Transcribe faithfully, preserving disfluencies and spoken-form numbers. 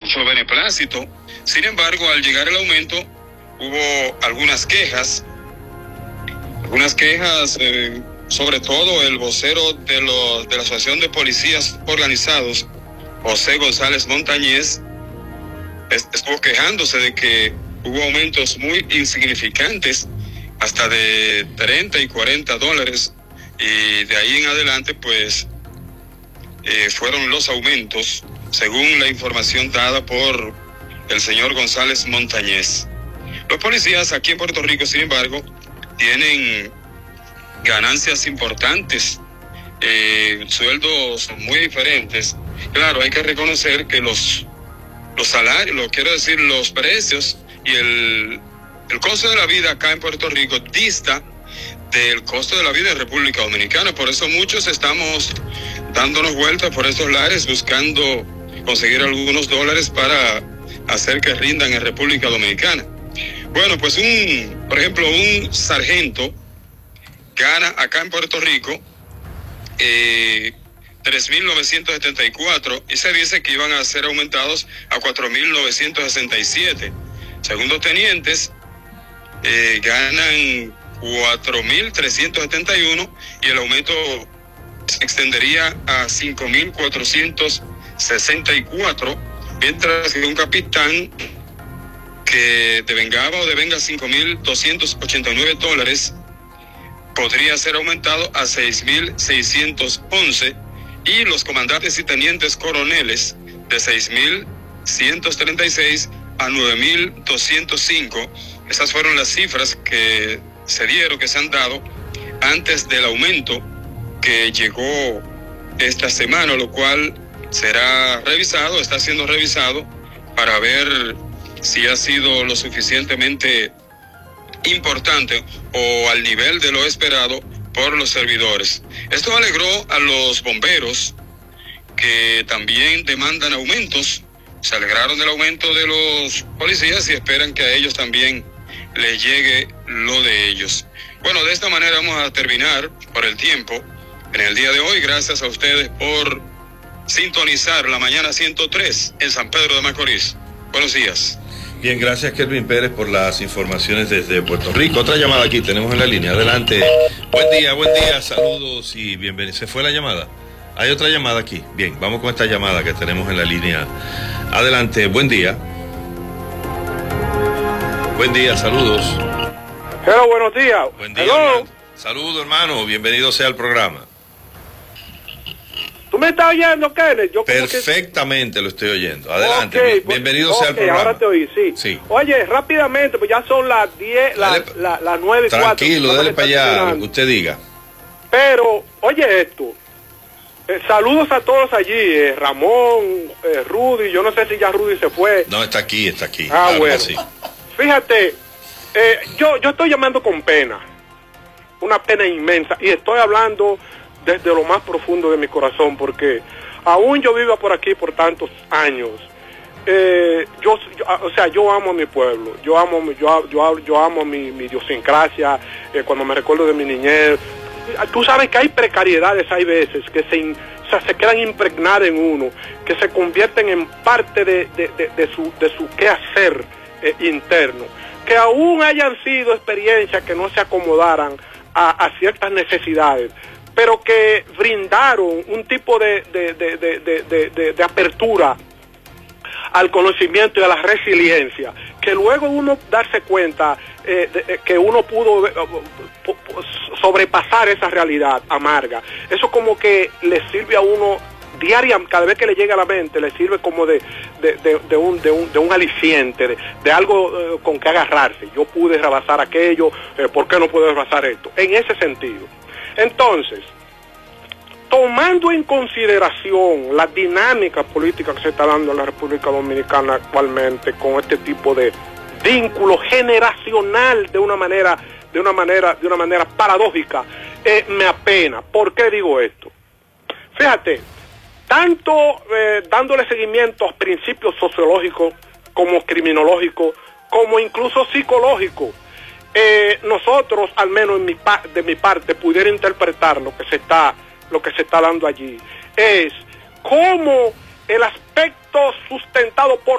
mucho beneplácito. Sin embargo, al llegar el aumento, hubo algunas quejas, algunas quejas, eh, sobre todo el vocero de, los, de la Asociación de Policías Organizados, José González Montañez, estuvo quejándose de que hubo aumentos muy insignificantes, hasta de treinta y cuarenta dólares, y de ahí en adelante, pues, eh, fueron los aumentos, según la información dada por el señor González Montañez. Los policías aquí en Puerto Rico, sin embargo, tienen ganancias importantes, eh, sueldos muy diferentes. Claro, hay que reconocer que los, los salarios, lo quiero decir, los precios y el, el costo de la vida acá en Puerto Rico dista del costo de la vida en República Dominicana. Por eso muchos estamos dándonos vueltas por estos lares buscando conseguir algunos dólares para hacer que rindan en República Dominicana. Bueno, pues un, por ejemplo, un sargento gana acá en Puerto Rico eh, tres mil novecientos setenta y cuatro y se dice que iban a ser aumentados a cuatro mil novecientos sesenta y siete. Segundos tenientes eh, ganan cuatro mil trescientos setenta y uno y el aumento se extendería a cinco mil cuatrocientos sesenta y cuatro, mientras que un capitán que devengaba o devenga cinco mil doscientos ochenta y nueve dólares podría ser aumentado a seis mil seiscientos once, y los comandantes y tenientes coroneles de seis mil ciento treinta y seis a nueve mil doscientos cinco. Esas fueron las cifras que se dieron, que se han dado antes del aumento que llegó esta semana, lo cual será revisado, está siendo revisado para ver si ha sido lo suficientemente importante o al nivel de lo esperado por los servidores. Esto alegró a los bomberos, que también demandan aumentos. Se alegraron del aumento de los policías y esperan que a ellos también les llegue lo de ellos. Bueno, de esta manera vamos a terminar por el tiempo en el día de hoy. Gracias a ustedes por sintonizar la mañana ciento tres en San Pedro de Macorís. Buenos días. Bien, gracias Kelvin Pérez por las informaciones desde Puerto Rico. Otra llamada aquí tenemos en la línea. Adelante. Buen día, buen día, saludos y bienvenidos. ¿Se fue la llamada? Hay otra llamada aquí. Bien, vamos con esta llamada que tenemos en la línea. Adelante, buen día. Buen día, saludos. Hello, buenos días. Buen día, Hello. hermano. Saludos, hermano, bienvenido sea al programa. ¿Tú me estás oyendo, Kenneth? Yo Perfectamente que... lo estoy oyendo. Adelante, okay, bien, bienvenido okay, sea al programa. Ahora te oí, sí. sí. Oye, rápidamente, pues ya son las diez, las la, la nueve y cuatro. Tranquilo, dale para allá, usted diga. Pero, oye esto, eh, saludos a todos allí, eh, Ramón, eh, Rudy, yo no sé si ya Rudy se fue. No, está aquí, está aquí. Ah, claro, bueno. Sí. Fíjate, eh, yo, yo estoy llamando con pena, una pena inmensa, y estoy hablando desde lo más profundo de mi corazón, porque aún yo vivo por aquí por tantos años, eh, yo, yo, o sea, yo amo a mi pueblo, yo amo, yo, yo, yo amo mi, mi idiosincrasia, eh, cuando me recuerdo de mi niñez. Tú sabes que hay precariedades, hay veces que se, o sea, se quedan impregnadas en uno, que se convierten en parte de, de, de, de su, de su quehacer eh, interno, que aún hayan sido experiencias que no se acomodaran a, a ciertas necesidades, pero que brindaron un tipo de, de, de, de, de, de, de apertura al conocimiento y a la resiliencia, que luego uno darse cuenta eh, de, que uno pudo eh, sobrepasar esa realidad amarga. Eso como que le sirve a uno diariamente, cada vez que le llega a la mente, le sirve como de, de, de, de, un, de, un, de un aliciente, de, de algo eh, con que agarrarse. Yo pude rebasar aquello, eh, ¿por qué no puedo rebasar esto? En ese sentido. Entonces, tomando en consideración la dinámica política que se está dando en la República Dominicana actualmente, con este tipo de vínculo generacional de una manera, de una manera, de una manera paradójica, eh, me apena. ¿Por qué digo esto? Fíjate, tanto eh, dándole seguimiento a principios sociológicos como criminológicos, como incluso psicológicos, eh, nosotros, al menos en mi pa de mi parte, pudiera interpretar lo que se está lo que se está dando allí, es cómo el aspecto sustentado por